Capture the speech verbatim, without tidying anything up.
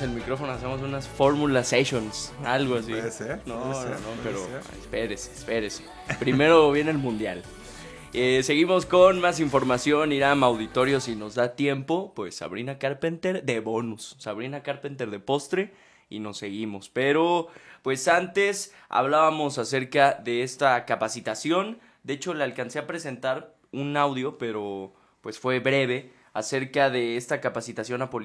el micrófono, hacemos unas Fórmula Sessions, algo así. Puede ser. No, puede no, ser, no, puede pero ser. espérese, espérese. Primero viene el Mundial. Eh, seguimos con más información, Iram, auditorio, si nos da tiempo, pues Sabrina Carpenter de bonus, Sabrina Carpenter de postre y nos seguimos. Pero, pues antes hablábamos acerca de esta capacitación, de hecho le alcancé a presentar un audio, pero pues fue breve, acerca de esta capacitación a policía.